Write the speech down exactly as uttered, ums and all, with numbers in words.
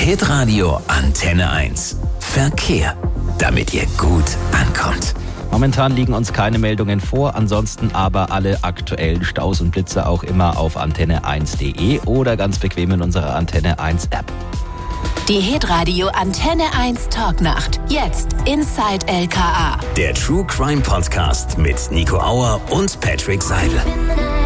Hitradio Antenne eins. Verkehr, damit ihr gut ankommt. Momentan liegen uns keine Meldungen vor, ansonsten aber alle aktuellen Staus und Blitze auch immer auf antenne eins punkt de oder ganz bequem in unserer Antenne eins App. Die Hitradio Antenne eins Talknacht. Jetzt Inside L K A. Der True Crime Podcast mit Nico Auer und Patrick Seidel.